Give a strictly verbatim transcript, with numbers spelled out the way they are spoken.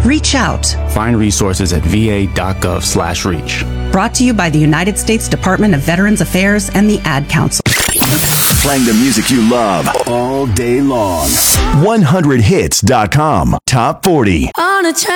Reach out. Find resources at va.gov slash reach. Brought to you by the United States Department of Veterans Affairs and the Ad Council. Playing the music you love all day long. one hundred hits dot com Top forty. On a train.